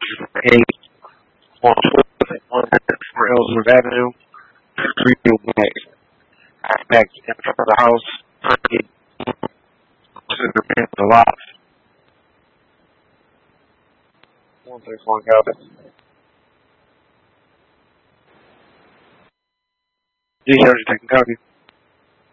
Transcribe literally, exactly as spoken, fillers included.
eight on one for Ellsworth Avenue. Three people back. Back in front of the house. The man with the lot. One six one copy. G thirty taking copy.